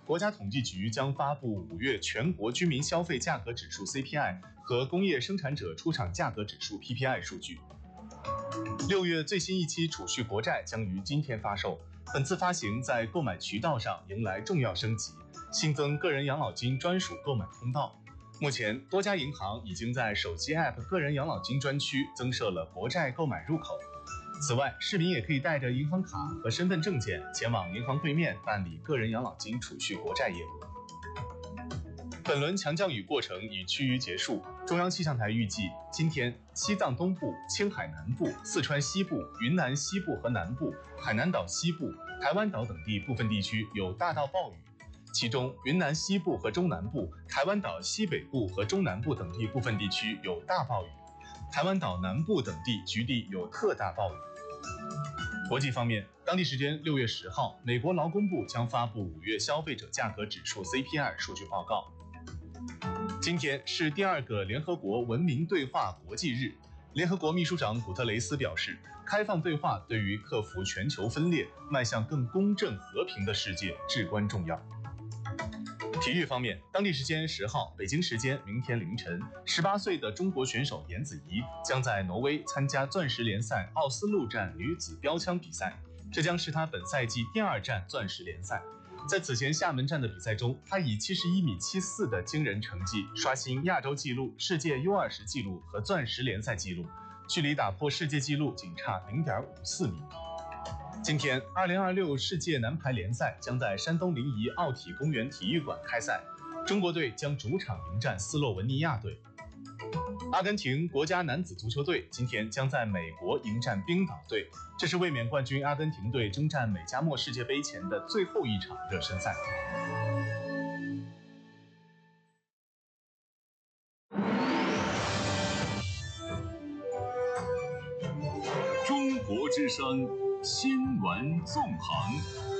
国家统计局将发布5月全国居民消费价格指数 CPI 和工业生产者出厂价格指数 PPI 数据。6月最新一期储蓄国债将于今天发售，本次发行在购买渠道上迎来重要升级，新增个人养老金专属购买通道。目前，多家银行已经在手机 App 个人养老金专区增设了国债购买入口。此外，市民也可以带着银行卡和身份证件前往银行对面办理个人养老金储蓄国债业务。本轮强降雨过程已趋于结束，中央气象台预计，今天西藏东部、青海南部、四川西部、云南西部和南部、海南岛西部、台湾岛等地部分地区有大到暴雨，其中云南西部和中南部、台湾岛西北部和中南部等地部分地区有大暴雨，台湾岛南部等地局地有特大暴雨。国际方面，当地时间6月10号，美国劳工部将发布5月消费者价格指数 CPI 数据报告。今天是第2个联合国文明对话国际日。联合国秘书长古特雷斯表示，开放对话对于克服全球分裂、迈向更公正和平的世界至关重要。体育方面，当地时间10号，北京时间明天凌晨，18岁的中国选手颜子怡将在挪威参加钻石联赛奥斯陆站女子标枪比赛，这将是她本赛季第2站钻石联赛。在此前厦门站的比赛中，她以71.74米的惊人成绩刷新亚洲纪录、世界 U20 纪录和钻石联赛纪录，距离打破世界纪录仅差0.54米。今天，2026世界男排联赛将在山东临沂奥体公园体育馆开赛，中国队将主场迎战斯洛文尼亚队。阿根廷国家男子足球队今天将在美国迎战冰岛队，这是卫冕冠军阿根廷队征战美加墨世界杯前的最后一场热身赛。 中国之声新闻纵横。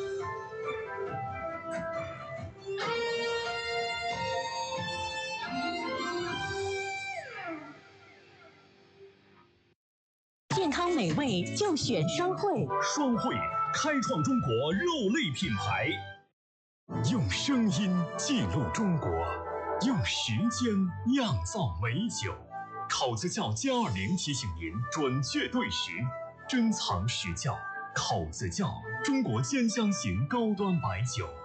健康美味就选双汇， 双汇开创中国肉类品牌，用声音记录中国，用时间酿造美酒。口子窖+20提醒您准确对时，珍藏实窖。口子窖，中国兼香型高端白酒。